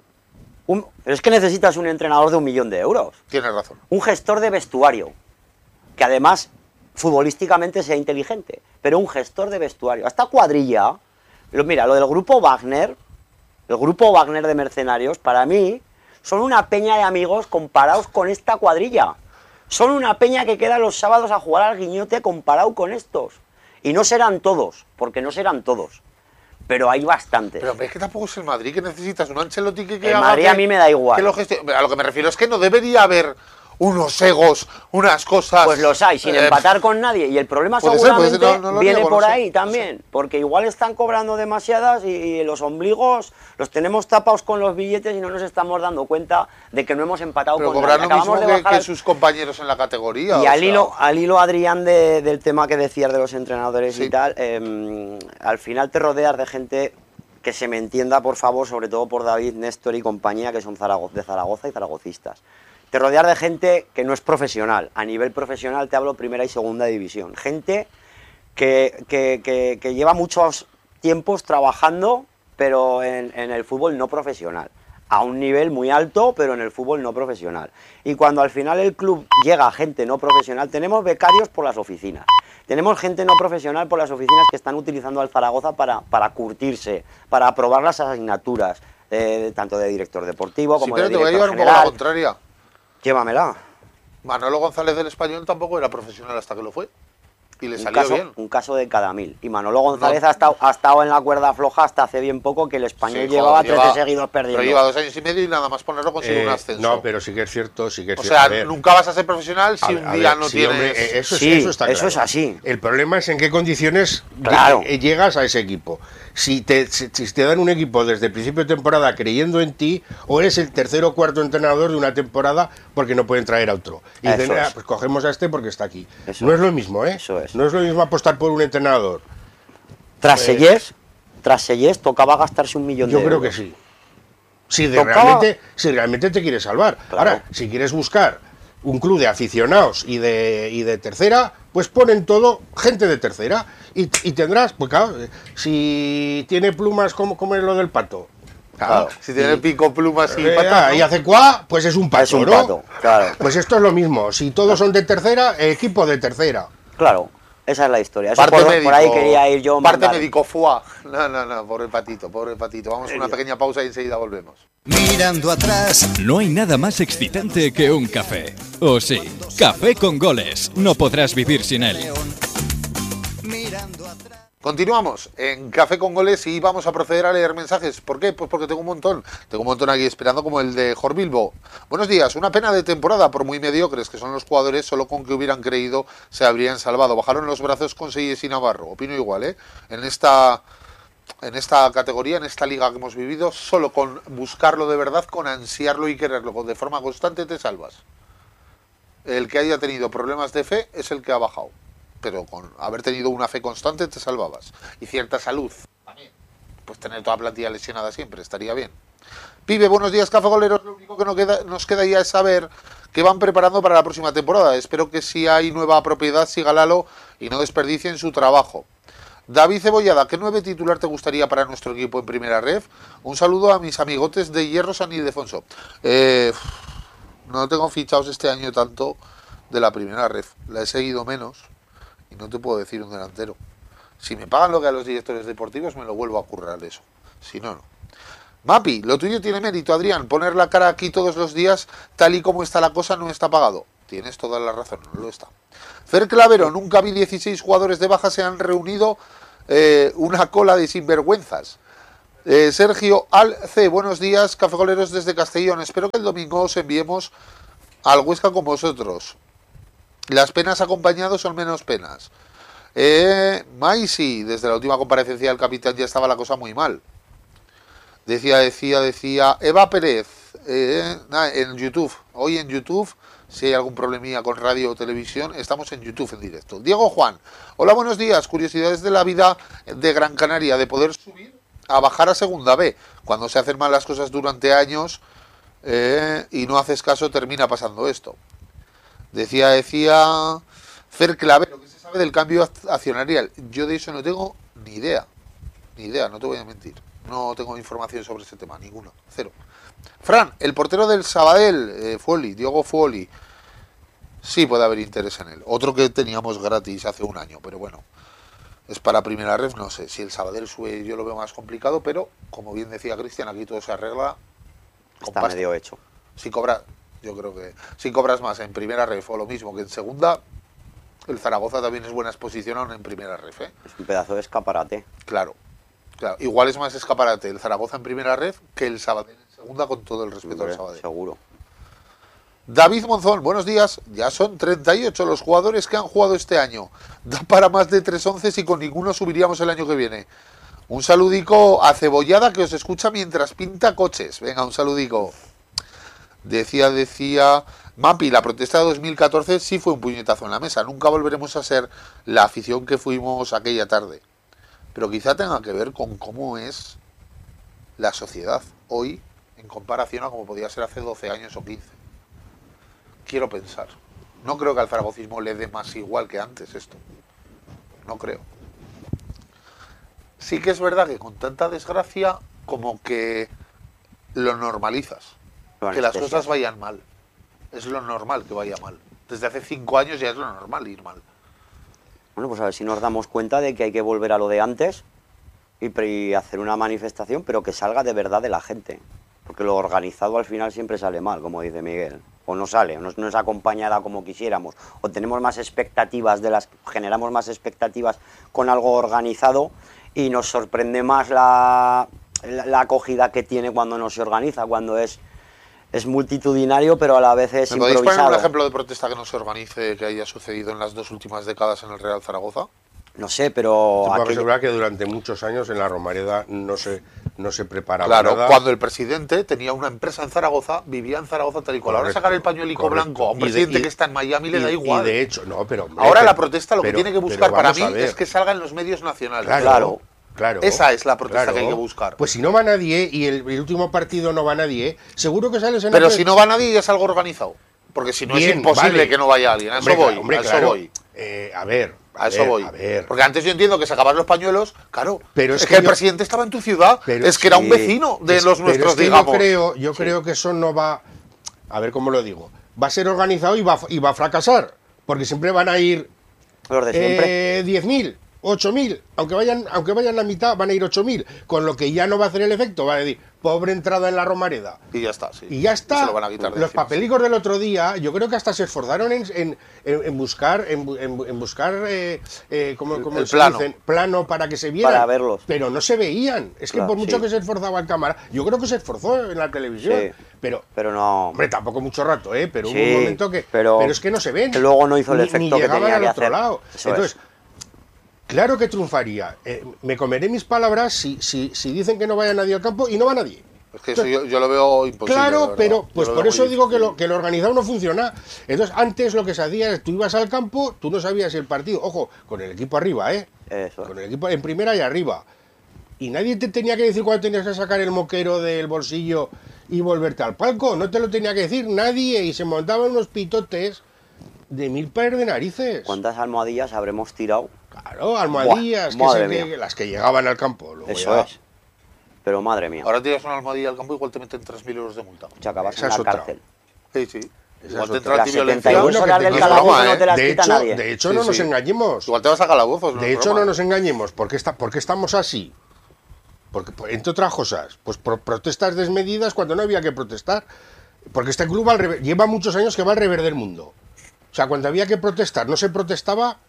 Un- pero es que necesitas un entrenador de un millón de euros. Tienes razón. Un gestor de vestuario, que además futbolísticamente sea inteligente, pero un gestor de vestuario. Esta cuadrilla, lo- mira, lo del grupo Wagner, el grupo Wagner de mercenarios, para mí, son una peña de amigos comparados con esta cuadrilla. Son una peña que queda los sábados a jugar al guiñote comparado con estos. Y no serán todos, porque no serán todos. Pero hay bastantes. Pero es que tampoco es el Madrid, que necesitas un Ancelotti que, que El haga Madrid que- a mí me da igual. que lo gestione. A lo que me refiero es que no debería haber unos egos, unas cosas. Pues los hay, sin eh, empatar con nadie. Y el problema puede ser, puede seguramente ser, no- no lo viene niego, por no sé, ahí no también. Porque igual están cobrando demasiadas y, y los ombligos los tenemos tapados con los billetes y no nos estamos dando cuenta de que no hemos empatado Pero con cobrar nadie. lo mismo Acabamos de que, bajar que al- sus compañeros en la categoría. Y o al sea, hilo, al hilo, Adrián, de- del tema que decías de los entrenadores Sí. y tal, eh, al final te rodeas de gente que se me entienda, por favor, sobre todo por David, Néstor y compañía, que son Zarago- de Zaragoza y zaragocistas. Te rodeas de gente que no es profesional. A nivel profesional te hablo primera y segunda división. Gente que, que- que- que lleva muchos tiempos trabajando, pero en, en el fútbol no profesional. A un nivel muy alto, pero en el fútbol no profesional. Y cuando al final el club llega a gente no profesional, tenemos becarios por las oficinas. Tenemos gente no profesional por las oficinas que están utilizando al Zaragoza para, para curtirse, para aprobar las asignaturas, eh, tanto de director deportivo Sí, como pero de te voy a director llevar un poco a la general. contraria. Llévamela. Manolo González del Español tampoco era profesional hasta que lo fue. Y le Un salió caso, bien. un caso de cada mil. Y Manolo González No. ha, estado, ha estado en la cuerda floja hasta hace bien poco, que el español Sí, llevaba joder, trece seguidos perdiendo. Pero lleva dos años y medio y nada más ponerlo consigue Eh, un ascenso. no, pero sí que es cierto, sí que es o cierto. sea, A ver, nunca vas a ser profesional si a- un a día ver, no sí, tienes. hombre, eh, eso, es- Sí, eso está eso claro. es así. El problema es en qué condiciones Claro. lle- llegas a ese equipo. Si te, si, si te dan un equipo desde el principio de temporada creyendo en ti, o eres el tercer o cuarto entrenador de una temporada porque no pueden traer a otro. Y Eso dicen, es. "Ah, pues cogemos a este porque está aquí". Eso no es. es lo mismo, ¿eh? Eso es. No es lo mismo apostar por un entrenador. Tras Eh, Sellés, tras Sellés tocaba gastarse un millón Yo de creo euros. que sí. Si, de Tocaba- realmente, si realmente te quieres salvar. Claro. Ahora, si quieres buscar un club de aficionados y de, y de tercera, pues ponen todo gente de tercera. Y, y tendrás, pues claro, eh, si tiene plumas como, como es lo del pato. Claro, si tiene Y- pico, plumas y eh, patas, ah, ¿no? y hace cuá, pues es un pato, Es un ¿no? pato, claro. Pues esto es lo mismo. Si todos son de tercera, equipo de tercera. Claro, esa es la historia. Eso Parte por, médico, por ahí quería ir yo. Parte mandar. médico, fuá. No, no, no, pobre patito, pobre patito. Vamos a una pequeña pausa y enseguida volvemos. Mirando atrás, No hay nada más excitante que un café. O sí, café con goles. No podrás vivir sin él. mirando atrás. Continuamos en Café con Goles y vamos a proceder a leer mensajes. ¿Por qué? Pues porque tengo un montón. Tengo un montón aquí esperando, como el de Jorbilbo. Buenos días. Una pena de temporada, por muy mediocres que son los jugadores, solo con que hubieran creído se habrían salvado. Bajaron los brazos con Seyes y Navarro. Opino igual, ¿eh? En esta, en esta categoría, en esta liga que hemos vivido, solo con buscarlo de verdad, con ansiarlo y quererlo de forma constante, te salvas. El que haya tenido problemas de fe es el que ha bajado. Pero con haber tenido una fe constante te salvabas. Y cierta salud también. Pues tener toda la plantilla lesionada siempre estaría bien. Pibe, buenos días, Café Goleros. Lo único que nos queda, nos queda ya es saber qué van preparando para la próxima temporada. Espero que si hay nueva propiedad siga Lalo y no desperdicien su trabajo. David Cebollada, ¿qué nueve titular te gustaría para nuestro equipo en Primera Ref? Un saludo a mis amigotes de Hierro San Ildefonso. Eh, no tengo fichados este año tanto de la Primera Ref. La he seguido menos. Y no te puedo decir un delantero. Si me pagan lo que a los directores deportivos, me lo vuelvo a currar eso. Si no, no. Mapi, lo tuyo tiene mérito, Adrián. Poner la cara aquí todos los días, tal y como está la cosa, no está pagado. Tienes toda la razón, no lo está. Fer Clavero, nunca vi dieciséis jugadores de baja, se han reunido eh, una cola de sinvergüenzas. Eh, Sergio Alce, buenos días, cafegoleros desde Castellón. Espero que el domingo os enviemos al Huesca con vosotros. Las penas acompañados son menos penas. Eh, Maisi, desde la última comparecencia del capitán ya estaba la cosa muy mal. Decía, decía, decía Eva Pérez, eh, nada, en YouTube, hoy en YouTube, si hay algún problemilla con radio o televisión, estamos en YouTube en directo. Diego Juan, hola, buenos días, curiosidades de la vida de Gran Canaria, de poder subir a bajar a segunda B, cuando se hacen mal las cosas durante años eh, y no haces caso, termina pasando esto. Decía, decía Fer Clavero, ¿qué se sabe del cambio accionarial? Yo de eso no tengo ni idea, ni idea, no te voy a mentir. No tengo información sobre ese tema, ninguna, cero. Fran, el portero del Sabadell, eh, Fuoli, Diogo Fuoli, sí puede haber interés en él. Otro que teníamos gratis hace un año, pero bueno, es para primera ref, no sé. Si el Sabadell sube yo lo veo más complicado, pero como bien decía Cristian, aquí todo se arregla con Está pasta. medio hecho. Si cobras, yo creo que si cobras más en primera ref o lo mismo que en segunda, el Zaragoza también es buena exposición aún en primera ref, ¿eh? Es un pedazo de escaparate. Claro. Claro, igual es más escaparate el Zaragoza en primera red que el Sabadell en segunda, con todo el respeto Hombre, al Sabadell. seguro. David Monzón, buenos días. Ya son treinta y ocho los jugadores que han jugado este año. Da para más de tres once y con ninguno subiríamos el año que viene. Un saludico a Cebollada que os escucha mientras pinta coches. Venga, un saludico. Decía, decía... Mapi, la protesta de dos mil catorce sí fue un puñetazo en la mesa. Nunca volveremos a ser la afición que fuimos aquella tarde. Pero quizá tenga que ver con cómo es la sociedad hoy en comparación a como podía ser hace doce años o quince. Quiero pensar. No creo que al zaragocismo le dé más igual que antes esto. No creo. Sí que es verdad que con tanta desgracia como que lo normalizas. Lo Que las anestesias. cosas vayan mal. Es lo normal que vaya mal. Desde hace cinco años ya es lo normal ir mal. Bueno, pues a ver si nos damos cuenta de que hay que volver a lo de antes y, pre- y hacer una manifestación, pero que salga de verdad de la gente. Porque lo organizado al final siempre sale mal, como dice Miguel. O no sale, o no, no es acompañada como quisiéramos. O tenemos más expectativas, de las generamos más expectativas con algo organizado y nos sorprende más la, la, la acogida que tiene cuando no se organiza, cuando es, es multitudinario, pero a la vez es ¿Me podéis poner improvisado. un ejemplo de protesta que no se organice, que haya sucedido en las dos últimas décadas en el Real Zaragoza? No sé, pero... Te puedo aquello- asegurar que durante muchos años en la Romareda no se, no se preparaba Claro, nada. cuando el presidente tenía una empresa en Zaragoza, vivía en Zaragoza tal y cual. Ahora Correcto, sacar el pañuelico correcto. blanco a un Y de- presidente y- que está en Miami le y- da igual. Y de hecho, no, pero... hombre, Ahora pero- la protesta lo que pero- tiene que pero buscar para vamos mí a ver. es que salga en los medios nacionales. Claro, Claro. claro. Esa es la protesta claro. que hay que buscar. Pues si no va nadie y el, el último partido no va nadie, seguro que sales en Pero el- si no va nadie ya es algo organizado. Porque si no es Bien, imposible vale. que no vaya alguien. A eso Hombre, voy. claro, hombre, a eso claro. voy. Eh, a ver, a, A eso ver, voy. a ver. Porque antes yo entiendo que sacabas los pañuelos, claro. Pero es, es que, que el yo- presidente estaba en tu ciudad. Pero es que era un sí. vecino de Es- los pero nuestros, es que digamos. Yo creo, yo creo que eso no va. A ver cómo lo digo. Va a ser organizado y va, a- y va a fracasar. Porque siempre van a ir Los de siempre. eh, diez mil, ocho mil. Aunque vayan, aunque vayan la mitad, van a ir ocho mil. Con lo que ya no va a hacer el efecto. Va a decir, pobre entrada en la Romareda. Y ya está, sí. Y ya Se está. lo van a quitar de Los encima, papelicos del otro día, yo creo que hasta se esforzaron en, en- en- en buscar, en, bu- en bu- en buscar, eh, eh, ¿cómo, cómo el se plano. dicen? Plano para que se vieran. Para verlos. Pero no se veían. Es que Claro, por mucho sí. que se esforzaba el cámara, yo creo que se esforzó en la televisión. Sí. Pero, Pero no... hombre, tampoco mucho rato, ¿eh? Pero hubo Sí, un momento que. pero- es que no se ven. que luego no hizo el Ni- efecto ni que llegaban tenía al que otro hacer. lado. Eso Entonces, es. claro que triunfaría. Eh, me comeré mis palabras si, si, si dicen que no vaya nadie al campo y no va nadie. Es que eso yo, yo lo veo imposible. la Claro, verdad. pero Yo pues lo por veo eso muy digo que difícil. lo, que lo organizado no funciona. Entonces, antes lo que se hacía es, tú ibas al campo, tú no sabías si el partido, ojo, con el equipo arriba, ¿eh? Eso. Con el equipo en primera y arriba. Y nadie te tenía que decir cuándo tenías que sacar el moquero del bolsillo y volverte al palco. No te lo tenía que decir nadie. Y se montaban unos pitotes de mil pares de narices. ¿Cuántas almohadillas habremos tirado? Claro, almohadillas, Buah, que madre se- mía. que- las que llegaban al campo. Luego Eso ya- es. Pero madre mía, Ahora tiras una almohadilla al campo, igual te meten tres mil euros de multa. te acabas esa en es la otra. cárcel. Sí, sí. Esa Igual es te otra. entra Las antiviolencia. setenta y Bueno, dos que horas te- del no es calabozo broma, no ¿eh? te las De quita hecho, nadie. de hecho Sí, no nos sí. engañemos. Igual te vas a calabozos. De hecho, no nos engañemos. ¿Por qué, está, por qué estamos así? Porque, entre otras cosas, pues por protestas desmedidas cuando no había que protestar. Porque este club al revés, lleva muchos años que va al revés del mundo. O sea, cuando había que protestar, no se protestaba.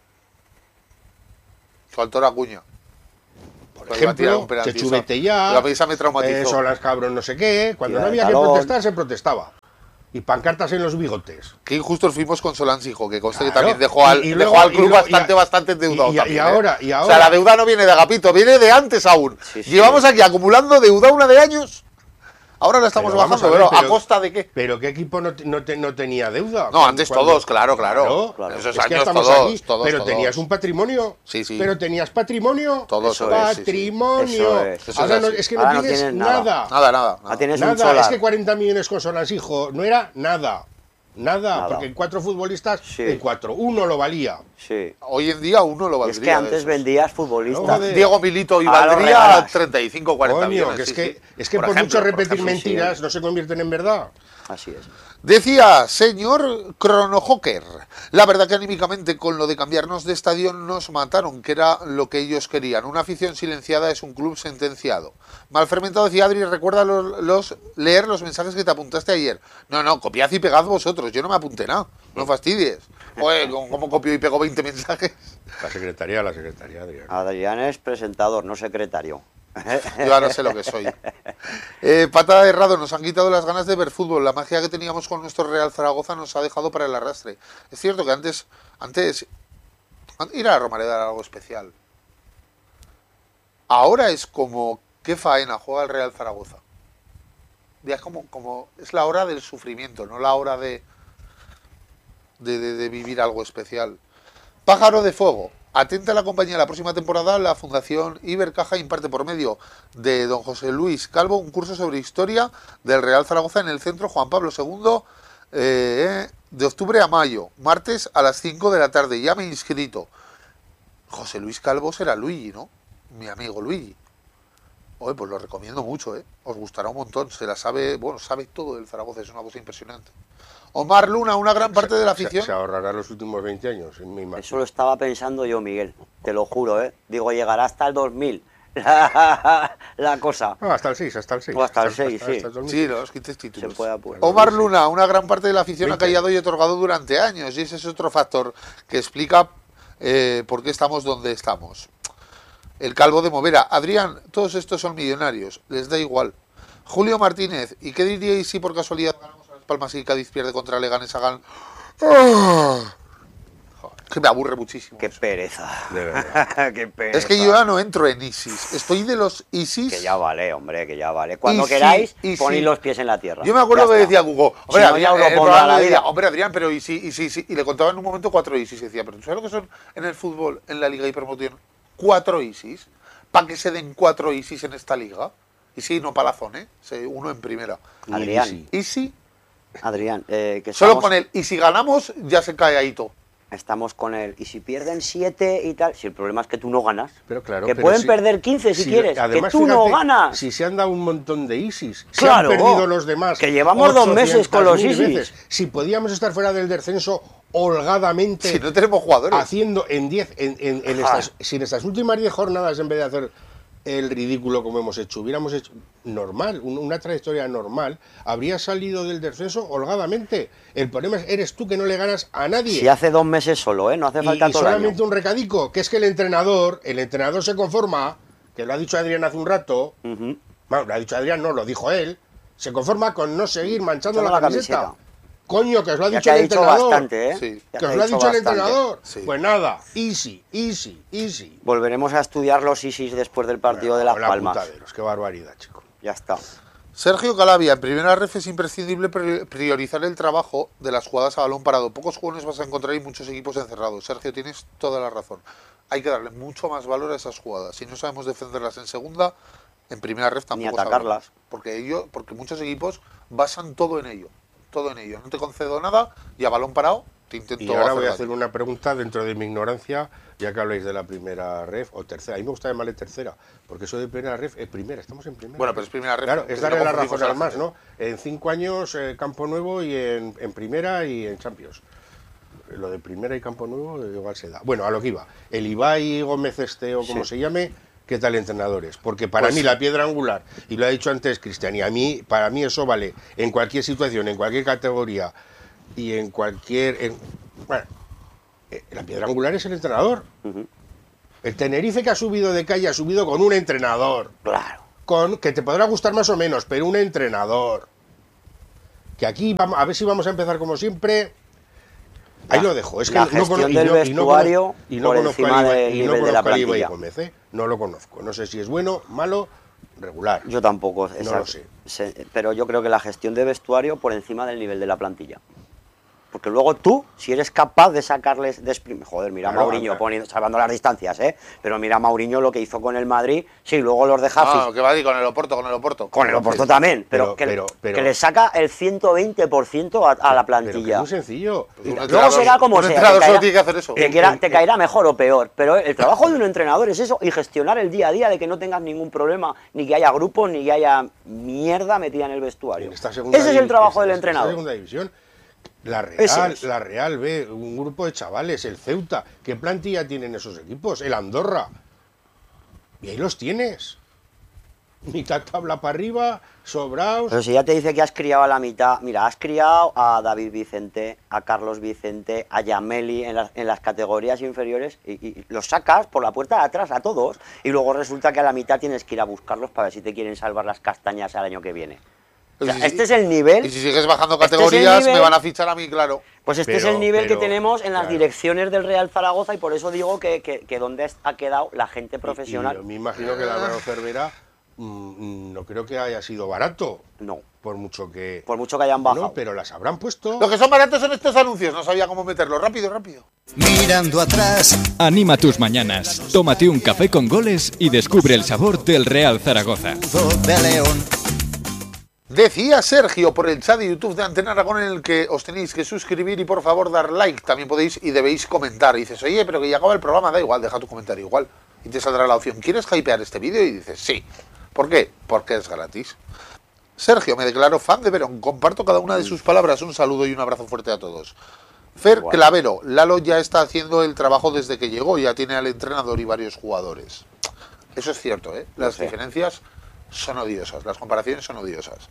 Faltó la cuña. Por Pues iba a tirar ejemplo, un penalti, que chubete esa- ya, la prensa me traumatizó. eh, son las cabros no sé qué. Cuando Tira no de había que talón. protestar, se protestaba. Y pancartas en los bigotes. Qué injustos fuimos con Solans, hijo, que conste que Claro. también dejó al, Y- y dejó luego- al club y luego- bastante, y a- bastante endeudado y- y- y también, ahora- ¿eh? y O ahora- sea, la deuda no viene de Agapito, viene de antes aún. Sí, sí. Llevamos aquí acumulando deuda una de años. Ahora la estamos Pero vamos bajando, a ver, pero, ¿a pero- costa de qué? Pero ¿qué equipo no, te- no, te- no tenía deuda? No, antes Cuando- todos, claro, claro. Claro. Esos Es que años estamos todos, aquí, todos, pero todos. tenías un patrimonio. Sí, sí. Pero tenías patrimonio. Todos, Eso todos, es, sí, sí. Patrimonio. Eso es. Eso Ahora es no, así. es que no Ahora no tienes tienes nada. nada. Nada, nada. Ah, nada. tienes un Nada, solar. es que cuarenta millones con Solans, hijo, no era nada. Nada, Nada. porque en cuatro futbolistas, Sí. en cuatro, uno lo valía. Sí. Hoy en día uno lo Y valdría. es que antes de esos. vendías futbolistas. No, joder. Diego Milito y Ahora lo valdría regalas. treinta y cinco, cuarenta Coño, millones. que es sí, que, sí. es que por, ejemplo, mucho repetir ejemplo, sí, mentiras sí. no se convierten en verdad. Así es. Decía, señor Cronojoker, la verdad que anímicamente con lo de cambiarnos de estadio nos mataron, que era lo que ellos querían. Una afición silenciada es un club sentenciado. Mal fermentado, decía Adri, recuerda los, los leer los mensajes que te apuntaste ayer. No, no, copiad y pegad vosotros, yo no me apunté nada, no fastidies. Oye, ¿cómo copio y pego veinte mensajes? La secretaría, la secretaría, Adrián. Adrián es presentador, no secretario. Yo ahora sé lo que soy. Eh, patada de errado, nos han quitado las ganas de ver fútbol. La magia que teníamos con nuestro Real Zaragoza nos ha dejado para el arrastre. Es cierto que antes, antes ir a la Romareda era algo especial. Ahora es como, qué faena juega el Real Zaragoza. Ya es como, como, es la hora del sufrimiento, no la hora de, de, de, de vivir algo especial. Pájaro de fuego. Atenta a la compañía, la próxima temporada la Fundación Ibercaja imparte por medio de don José Luis Calvo un curso sobre historia del Real Zaragoza en el Centro Juan Pablo segundo eh, de octubre a mayo, martes a las cinco de la tarde. Ya me he inscrito. José Luis Calvo será Luigi, ¿no? Mi amigo Luigi. Oye, pues lo recomiendo mucho, ¿eh? Os gustará un montón. Se la sabe, bueno, sabe todo del Zaragoza, es una cosa impresionante. Omar Luna, una gran parte de la Se, afición. se ahorrará los últimos veinte años, en mi imagino. Eso lo estaba pensando yo, Miguel. Te lo juro, ¿eh? Digo, llegará hasta el dos mil. La, la cosa. No, hasta el seis, hasta el seis. O hasta el seis, sí. el dos mil. Sí, los quites títulos. Se puede apurar. Omar Luna, una gran parte de la afición ha veinte. callado y otorgado durante años, y ese es otro factor que explica eh, por qué estamos donde estamos. El Calvo de Movera. Adrián, todos estos son millonarios, les da igual. Julio Martínez, ¿y qué diríais si por casualidad ganamos a Las Palmas y Cádiz pierde contra Leganés Hagan? ¡Ah! Que me aburre muchísimo. Qué eso. pereza. De verdad. Qué pereza. Es que yo ya no entro en ISIS, estoy de los ISIS. Que ya vale, hombre, que ya vale. Cuando Y sí, queráis, y ponéis sí. los pies en la tierra. Yo me acuerdo Ya que está. decía Hugo, Si hombre, no, Adrián, ya os lo el pondrá programa la le decía, vida. hombre, Adrián, pero y sí, y sí, sí, y le contaba en un momento cuatro ISIS, y decía, pero ¿tú sabes lo que son en el fútbol, en la Liga Hipermoción? Cuatro ISIS, para que se den cuatro ISIS en esta liga, y sí, no palazón, ¿eh? Se- uno en primera. Adrián, Easy. Easy, Adrián, eh, que solo estamos, con él, y si ganamos, ya se cae ahí todo. estamos con él. Y si pierden siete y tal, si el problema es que tú no ganas. Pero claro, que pero pueden si- perder quince si, si- quieres. además, que tú no fíjate, ganas. Si se han dado un montón de ISIS, se Claro, han perdido los demás. que llevamos dos meses con los ochocientas mil ISIS. veces. Si podíamos estar fuera del descenso holgadamente, Si no tenemos jugadores. haciendo en diez, en, en, en Ah. estas, si en estas últimas diez jornadas, en vez de hacer el ridículo como hemos hecho, hubiéramos hecho normal, un- una trayectoria normal, habría salido del descenso holgadamente. El problema es, eres tú que no le ganas a nadie. Si hace dos meses solo, ¿eh? No hace Y, falta y todo el año. solamente un recadico, que es que el entrenador, el entrenador se conforma, que lo ha dicho Adrián hace un rato, Ujú. bueno, lo ha dicho Adrián, no, lo dijo él, se conforma con no seguir manchando Manchando la, la camiseta. camiseta. Coño, que os lo ha Ya dicho que ha el dicho entrenador. bastante, ¿eh? Sí. Ya Que os lo ha dicho el bastante. entrenador. Sí. Pues nada, easy, easy, easy. Volveremos a estudiar los ISIS después del partido de Las Hola, Palmas. puntaderos, qué barbaridad, chico. Ya está. Sergio Calavia, en primera ref es imprescindible pri- priorizar el trabajo de las jugadas a balón parado. Pocos jugadores vas a encontrar y muchos equipos encerrados. Sergio, tienes toda la razón. Hay que darle mucho más valor a esas jugadas. Si no sabemos defenderlas en segunda, en primera ref tampoco Ni atacarlas. sabremos. Porque ello, porque muchos equipos basan todo en ello. Todo en ello. No te concedo nada y a balón parado te intento Y ahora hacer voy a daño. hacer una pregunta dentro de mi ignorancia, ya que habláis de la primera ref o tercera. A mí me gusta llamarle tercera, porque eso de primera ref es primera, estamos en primera. Bueno, pero es primera ref. Claro, que es si darle no la confundimos razón a la al más, gente. ¿no? En cinco años, eh, Campo Nuevo y en, en primera y en Champions. Lo de primera y Campo Nuevo eh, igual se da. Bueno, a lo que iba. El Ibai Gómez este o como Sí. se llame, qué tal entrenadores, porque para Pues mí sí. la piedra angular, y lo ha dicho antes Cristian, y a mí, para mí eso vale en cualquier situación, en cualquier categoría y en cualquier... en- bueno, eh, la piedra angular es el entrenador. Ujú. El Tenerife que ha subido de calle ha subido con un entrenador, Claro. con que te podrá gustar más o menos, pero un entrenador. Que aquí, vamos, a ver si vamos a empezar como siempre... Ahí La- lo dejo. Es que la no gestión cono- y del no- y no vestuario cono- y no por conozco encima a Ibai- del y no nivel de la conozco a Ibai plantilla. Gómez, ¿eh? No lo conozco. No sé si es bueno, malo, regular. Yo tampoco, No exacto. lo sé. Se- pero yo creo que la gestión de vestuario por encima del nivel de la plantilla. Porque luego tú, si eres capaz de sacarles de exprim- joder, mira a Claro, Mourinho claro. poniendo, salvando las distancias, ¿eh? Pero mira a Mourinho lo que hizo con el Madrid, sí, luego los deja Ah, fis- que va a ir con el Oporto, con el Oporto. con el Oporto también, pero, Pero- que, pero- pero- que le saca el ciento veinte por ciento a, a la Pero que es plantilla. muy sencillo. Un Luego entrenador- será como un sea. entrenador te solo caerá- tiene que hacer eso. Te, quiera- te caerá mejor o peor, pero el trabajo de un entrenador es eso y gestionar el día a día de que no tengas ningún problema, ni que haya grupos, ni que haya mierda metida en el vestuario. En esta segunda Ese es el divi- trabajo del esta- esta entrenador. segunda división, la Ese Real, es. la Real ve un grupo de chavales, el Ceuta. ¿Qué plantilla tienen esos equipos? El Andorra. Y ahí los tienes. Mitad tabla para arriba, sobraos. Pero si ya te dice que has criado a la mitad, mira, has criado a David Vicente, a Carlos Vicente, a Yameli en las, en las categorías inferiores y, y los sacas por la puerta de atrás a todos y luego resulta que a la mitad tienes que ir a buscarlos para ver si te quieren salvar las castañas al año que viene. O sea, Y si- este es el nivel, Y si sigues bajando Este es el categorías, nivel- me van a fichar a mí, claro. pues este Pero- es el nivel pero, que tenemos en las claro. direcciones del Real Zaragoza y por eso digo que, que, que donde ha quedado la gente Y profesional. yo me imagino que el Álvaro Cervera mm, no creo que haya sido barato, No, por mucho que... por mucho que hayan bajado. No, pero las habrán puesto. Los que son baratos son estos anuncios, no sabía cómo meterlo. Rápido, rápido. Mirando atrás, Anima tus mañanas, tómate un café con goles y descubre el sabor del Real Zaragoza. Escudo de León. Decía Sergio por el chat de YouTube de Antena Aragón en el que os tenéis que suscribir y por favor dar like. También podéis y debéis comentar. Y dices, oye, pero que ya acaba el programa, da igual, deja tu comentario igual. Y te saldrá la opción, ¿quieres hypear este vídeo? Y dices, sí. ¿Por qué? Porque es gratis. Sergio, me declaro fan de Verón. Comparto cada una de sus palabras. Un saludo y un abrazo fuerte a todos. Fer Igual. Clavero, Lalo ya está haciendo el trabajo desde que llegó. Ya tiene al entrenador y varios jugadores. Eso es cierto, ¿eh? Las sé. diferencias son odiosas. Las comparaciones son odiosas.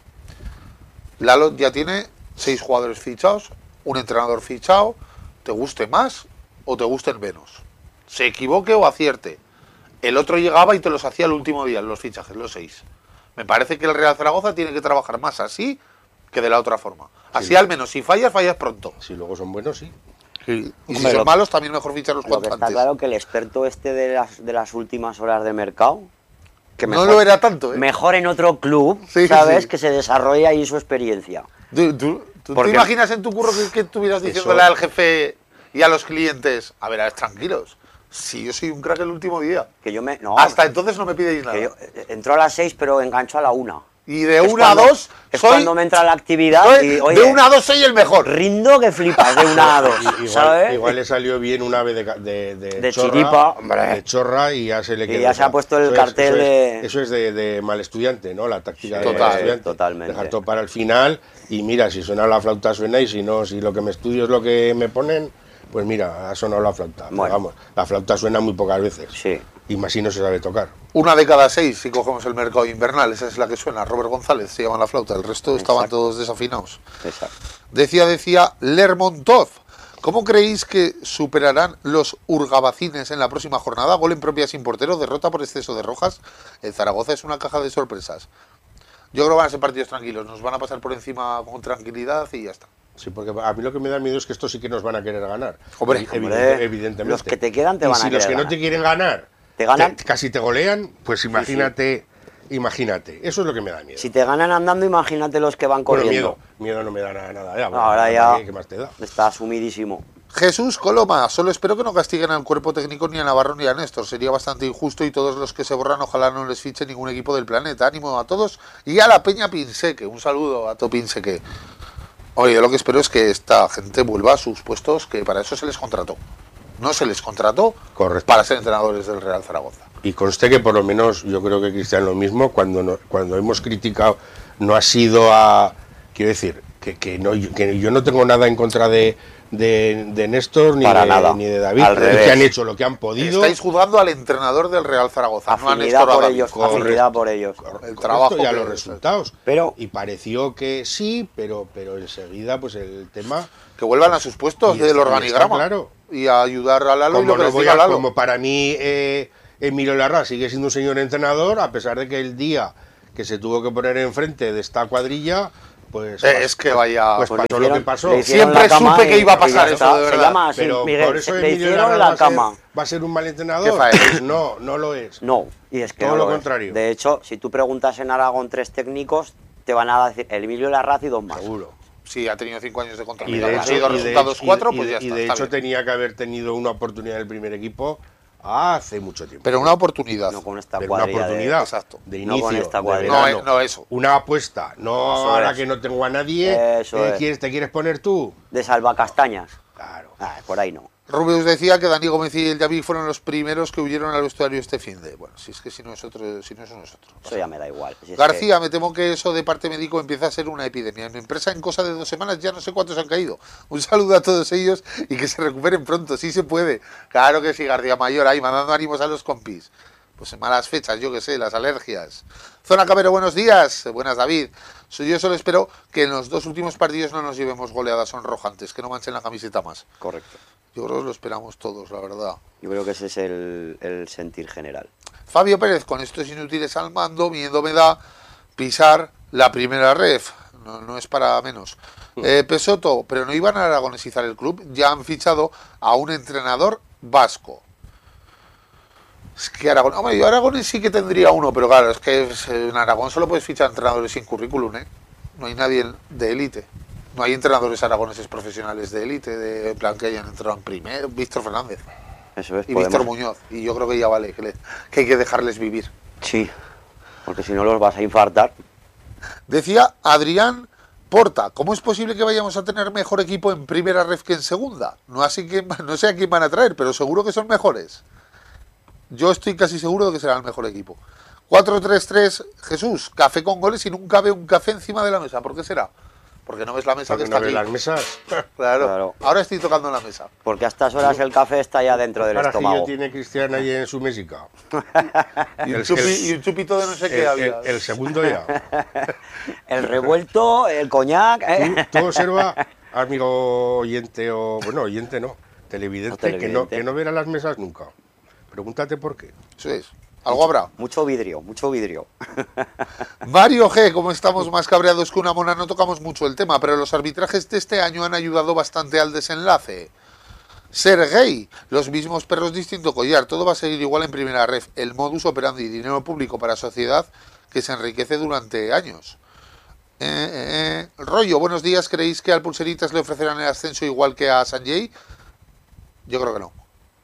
Lalo ya tiene seis jugadores fichados, un entrenador fichado, te guste más o te gusten menos. Se equivoque o acierte. El otro llegaba y te los hacía el último día, los fichajes, los seis. Me parece que el Real Zaragoza tiene que trabajar más así que de la otra forma. Así Sí. al menos, si fallas, fallas pronto. Si luego son buenos, sí. Y si Hombre, son lo- malos, también mejor ficharlos Lo que cuanto está antes. claro que el experto este de las, de las últimas horas de mercado, que No lo era tanto, ¿eh? mejor en otro club, Sí, ¿sabes? sí. Que se desarrolle ahí su experiencia. ¿Tú, tú- tú Porque- te imaginas en tu curro que, que estuvieras Eso- diciéndole al jefe y a los clientes, a ver, a ver, tranquilos, si yo soy un crack el último día, Que yo me. No, hasta entonces no me pideis nada. que yo, eh, entró a las seis, pero enganchó a la una. Y de Es una a cuando- dos, es soy, cuando me entra la actividad soy- y, oye, de una a dos soy el mejor. rindo que flipas de una a dos, Igual, ¿sabes? igual le salió bien un ave de, ca- de, de, De chorra, chiripa, hombre. de chorra y ya se le Y quedó. ya se ha puesto el Eso es- cartel eso es- de- Eso es de, de mal estudiante, ¿no? La táctica Sí, de total, mal estudiante. totalmente. Dejar todo para el final y mira, si suena la flauta suena y si no, si lo que me estudio es lo que me ponen, pues mira, ha sonado la flauta. Pero Bueno. vamos, la flauta suena muy pocas veces. Sí. Y más si no se sabe tocar. Una de cada seis, si cogemos el mercado invernal, esa es la que suena. Robert González se llama la flauta, el resto estaban Exacto. todos desafinados. Exacto. Decía, decía Lermontov, ¿cómo creéis que superarán los urgabacines en la próxima jornada? Gol en propia sin portero, derrota por exceso de rojas. El Zaragoza es una caja de sorpresas. Yo creo que van a ser partidos tranquilos, nos van a pasar por encima con tranquilidad y ya está. Sí, porque a mí lo que me da miedo es que estos sí que nos van a querer ganar. Hombre, Evi- hombre, evidentemente. los que te quedan te Y van a si los querer que no ganar. te quieren ganar ¿Te ganan? casi te golean, pues imagínate, imagínate. Eso es lo que me da miedo. Si te ganan andando, imagínate los que van Bueno, corriendo. miedo, miedo no me da nada. nada ya, No, ahora ¿qué- ya ¿Qué más te da? está asumidísimo. Jesús Coloma, solo espero que no castiguen al cuerpo técnico ni a Navarro ni a Néstor. Sería bastante injusto y todos los que se borran ojalá no les fiche ningún equipo del planeta. Ánimo a todos y a la Peña Pinseque. Un saludo a To Pinseque. Oye, yo lo que espero es que esta gente vuelva a sus puestos, que para eso se les contrató. No se les contrató Correcto. para ser entrenadores del Real Zaragoza. Y conste que por lo menos yo creo que Cristian lo mismo, cuando, no- cuando hemos criticado, no ha sido a, quiero decir, que, que, no, que yo no tengo nada en contra de, de, de Néstor ni Para de, nada. ni de David, Al revés. que han hecho lo que han podido. Estáis jugando al entrenador del Real Zaragoza, no a Afinidad Néstor por David. ellos, Correcto. afinidad por ellos. El Correcto, trabajo y a que- los resultados. Pero- y pareció que sí, pero, pero enseguida pues el tema... Que vuelvan a sus puestos Y del está- organigrama. está claro. Y a ayudar a Lalo y Como, lo que no les voy diga a- Lalo. como para mí eh, Emilio Larra sigue siendo un señor entrenador, a pesar de que el día que se tuvo que poner enfrente de esta cuadrilla, pues, Eh, pas- es que pues- vaya- pues Pues le pasó lo hicieron- que pasó. le hicieron Siempre la cama supe que y- iba a y pasar ya eso, está. de Se verdad. llama así, Pero Miguel, por eso le Emilio hicieron Larra la va a ser- cama. va a ser un mal Qué entrenador. faena. Pues no, no lo es. No, y es que Todo no lo es. contrario. De hecho, si tú preguntas en Aragón tres técnicos, te van a decir el Emilio Larraz y dos más. Seguro. Sí, ha tenido cinco años de contrato. Y Y de ha hecho, conseguido y de resultados hecho- cuatro, y- pues ya y está. de está hecho bien. tenía que haber tenido una oportunidad en el primer equipo hace mucho tiempo. Pero una oportunidad. No con esta Pero una cuadrilla de- oportunidad Exacto. de No inicio, con esta de cuadrilla. No, verano. eh, no, eso. Una apuesta, no Eso ahora es. que no tengo a nadie. Eso eh, es. ¿quieres, ¿Te quieres poner tú? de salvacastañas. Claro. Ah, por ahí no. Rubius decía que Dani Gómez y el Yavi fueron los primeros que huyeron al vestuario este fin de. Bueno, si es que si no es otro, si no es nosotros. Eso ya me da igual. Si es García, me temo que eso de parte médico empieza a ser una epidemia. En mi empresa en cosa de dos semanas ya no sé cuántos han caído. Un saludo a todos ellos y que se recuperen pronto, sí se puede. Claro que sí, García Mayor, ahí mandando ánimos a los compis. Pues en malas fechas, yo que sé, las alergias. Zona Cabero, buenos días. Buenas, David. Soy yo solo espero que en los dos últimos partidos no nos llevemos goleadas sonrojantes, que no manchen la camiseta más. que- Correcto. Yo creo que lo esperamos todos, la verdad. Yo creo que ese es el, el sentir general. Fabio Pérez, con estos inútiles al mando, miedo me da pisar la primera ref. No, no es para menos. Eh, Pesoto, pero no iban a aragonesizar el club. Ya han fichado a un entrenador vasco. Es que Aragón, hombre, yo Aragones sí que tendría uno, pero claro, es que es- en Aragón solo puedes fichar entrenadores sin currículum, ¿eh? No hay nadie de élite. No hay entrenadores aragoneses profesionales de élite, de en plan que hayan entrado en primero. Víctor Fernández Eso es. y podemos- Víctor Muñoz. Y yo creo que ya vale, que, le- que hay que dejarles vivir. Sí, porque si no los vas a infartar. Decía Adrián Porta, ¿cómo es posible que vayamos a tener mejor equipo en primera ref que en segunda? No, así que, no sé a quién van a traer, pero seguro que son mejores. Yo estoy casi seguro de que será el mejor equipo. cuatro tres tres, Jesús, café con goles y nunca ve un café encima de la mesa. ¿Por qué será? Porque no ves la mesa Porque que no está ves aquí. las mesas. Claro. Claro. Ahora estoy tocando en la mesa. Porque a estas horas el café está ya dentro del Carajillo estómago. tiene Cristian ahí en su mesica. Y un, El- chupi- el- y un chupito de no sé qué El, había. el- el segundo ya. El revuelto, el coñac. ¿eh? Tú, tú observa, amigo oyente o... Bueno, oyente no, televidente, No, televidente. Que, no, que no verá las mesas nunca. Pregúntate por qué. Eso es. Algo habrá. Mucho vidrio, mucho vidrio. Mario G, como estamos más cabreados que una mona, no tocamos mucho el tema, pero los arbitrajes de este año han ayudado bastante al desenlace. Sergei, los mismos perros, distinto collar, todo va a seguir igual en primera ref. El modus operandi, dinero público para sociedad que se enriquece durante años. Eh, eh, eh. Rollo, buenos días, ¿creéis que al Pulseritas le ofrecerán el ascenso igual que a Sanjay? Yo creo que no.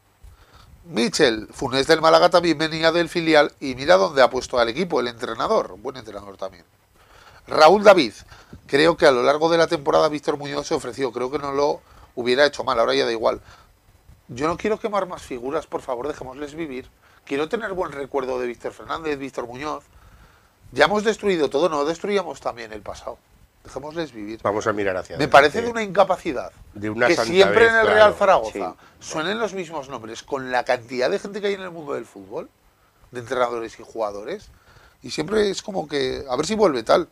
Michel, Funes del Málaga también venía del filial y mira dónde ha puesto al equipo, el entrenador, buen entrenador también. Raúl David, creo que a lo largo de la temporada Víctor Muñoz se ofreció, creo que no lo hubiera hecho mal, ahora ya da igual. Yo no quiero quemar más figuras, por favor, dejémosles vivir. Quiero tener buen recuerdo de Víctor Fernández, Víctor Muñoz. Ya hemos destruido todo, no destruyamos también el pasado. Dejémosles vivir. Vamos a mirar hacia Me adelante. parece de una incapacidad De una que santa siempre vez, en el claro. Real Zaragoza Sí. suenen los mismos nombres, con la cantidad de gente que hay en el mundo del fútbol, de entrenadores y jugadores, y siempre es como que, a ver si vuelve tal.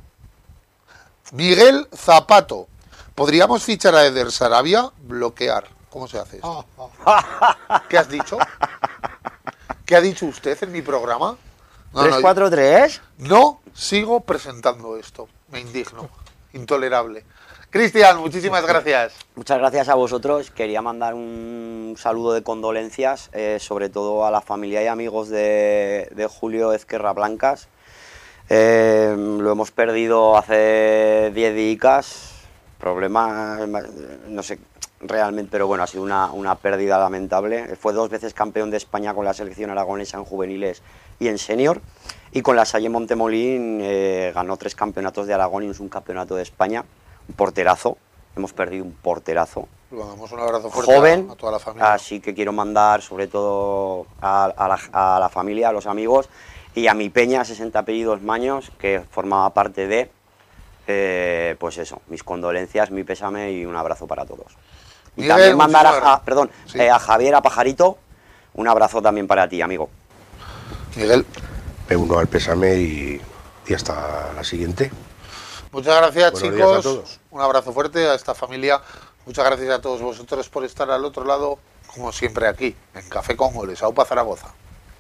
Miguel Zapato, ¿podríamos fichar a Eder Sarabia? Bloquear. ¿Cómo se hace esto? ¿Qué has dicho? ¿Qué ha dicho usted en mi programa? No, ¿tres no, cuatro tres? no sigo presentando esto. Me indigno. Intolerable. Cristian, muchísimas gracias. Muchas gracias a vosotros. Quería mandar un saludo de condolencias, eh, sobre todo a la familia y amigos de, de Julio Ezquerra Blancas. Eh, lo hemos perdido hace diez días. Problema, no sé realmente, pero bueno, ha sido una, una pérdida lamentable. Fue dos veces campeón de España con la selección aragonesa en juveniles y en senior. Y con la Salle Montemolín eh, ganó tres campeonatos de Aragón y un campeonato de España. Un porterazo. Hemos perdido un porterazo. Le mandamos un abrazo fuerte Joven, a, a toda la familia. así que quiero mandar sobre todo a, a, la, a la familia, a los amigos y a mi peña, sesenta apellidos Maños, que formaba parte de eh, pues eso, mis condolencias, mi pésame y un abrazo para todos. Y Miguel, también mandar a, muchísimas Ja- perdón, sí. eh, a Javier, a Pajarito, un abrazo también para ti, amigo. Miguel, Me uno al pésame y, y hasta la siguiente. muchas gracias, Buenos días chicos. a todos. Un abrazo fuerte a esta familia. Muchas gracias a todos vosotros por estar al otro lado, como siempre aquí, en Café con Goles, AUPA Zaragoza.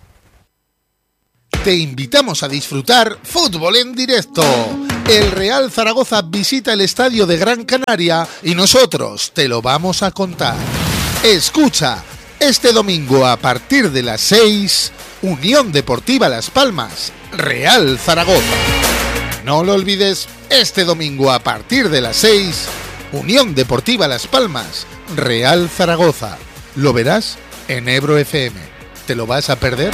Te invitamos a disfrutar fútbol en directo. El Real Zaragoza visita el estadio de Gran Canaria y nosotros te lo vamos a contar. Escucha, este domingo a partir de las seis, Unión Deportiva Las Palmas, Real Zaragoza. No lo olvides, este domingo a partir de las seis, Unión Deportiva Las Palmas, Real Zaragoza. Lo verás en Ebro F M. ¿Te lo vas a perder?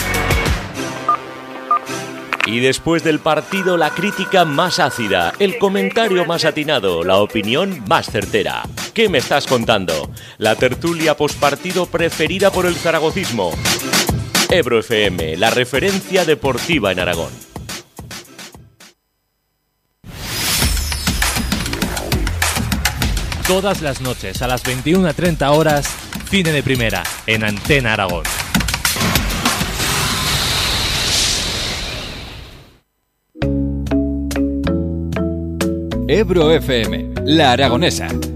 Y después del partido, la crítica más ácida, el comentario más atinado, la opinión más certera. ¿Qué me estás contando? La tertulia postpartido preferida por el zaragocismo. Ebro F M, la referencia deportiva en Aragón. Todas las noches a las veintiuna treinta horas, Cine de Primera, en Antena Aragón. Ebro F M, La Aragonesa.